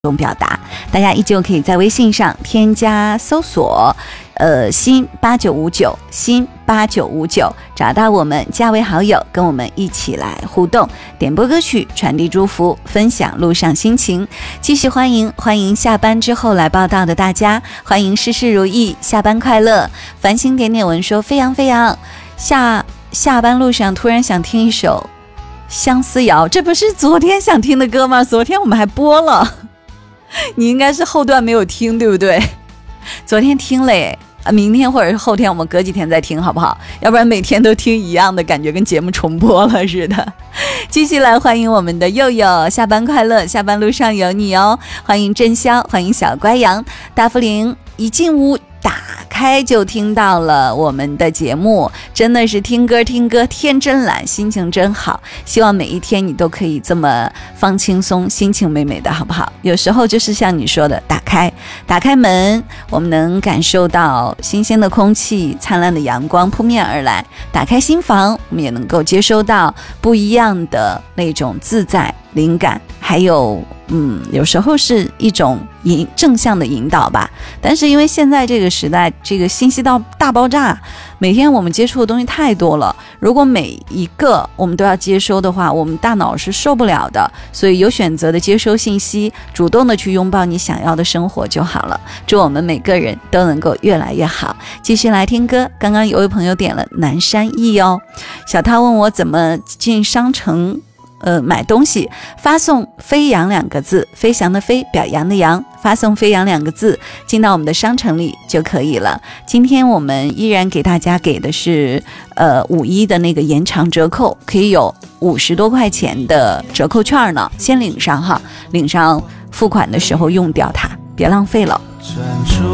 种表达。大家依旧可以在微信上添加搜索新8959新8959，找到我们加为好友，跟我们一起来互动，点播歌曲，传递祝福，分享路上心情。继续欢迎下班之后来报道的大家，欢迎事事如意，下班快乐。繁星点点文说飞扬飞扬，下班路上突然想听一首相思谣，这不是昨天想听的歌吗？昨天我们还播了，你应该是后段没有听，对不对？昨天听了耶，明天或者是后天我们隔几天再听好不好？要不然每天都听一样的感觉，跟节目重播了似的。继续来欢迎我们的佑佑，下班快乐，下班路上有你哦。欢迎振潇，欢迎小乖羊。大福林一进屋打开就听到了我们的节目，真的是听歌天真蓝，心情真好。希望每一天你都可以这么放轻松，心情美美的，好不好？有时候就是像你说的，打开门，我们能感受到新鲜的空气，灿烂的阳光扑面而来。打开心房，我们也能够接收到不一样的那种自在灵感，还有有时候是一种正向的引导吧。但是因为现在这个时代，这个信息大爆炸，每天我们接触的东西太多了，如果每一个我们都要接收的话，我们大脑是受不了的。所以有选择的接收信息，主动的去拥抱你想要的生活就好了。祝我们每个人都能够越来越好。继续来听歌，刚刚有位朋友点了南山忆哦。小涛问我怎么进商城买东西，发送飞扬2个字，飞翔的飞，表扬的扬，发送飞扬2个字进到我们的商城里就可以了。今天我们依然给大家给的是5·1的那个延长折扣，可以有50多块钱的折扣券呢，先领上哈，领上付款的时候用掉它，别浪费了。